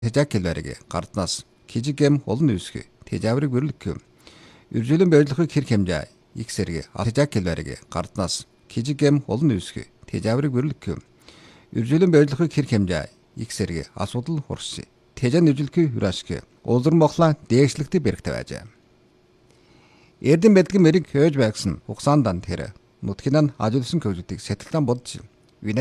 Тэжакэлбэрэгэ гарднаас кижигэм олон үсгэ тэжаврыг бүрлэхэ. Үржүүлэн барилгыг хэр хэмжээ Xэрэг Тэжакэлбэрэгэ гарднаас кижигэм олон үсгэ тэжаврыг бүрлэхэ. Үржүүлэн барилгыг хэр хэмжээ Xэрэг асуудал хурс. Тэжэн үжилхий хүрашгэ улам мохла дээшлэгтэй бэрхтэй байжээ. Эрдэн бэлтгэн мэрийг хөөж байгсан хугацаанд тэр нутгинан ажуулсан көжүүдийг сэтэлтэн бодж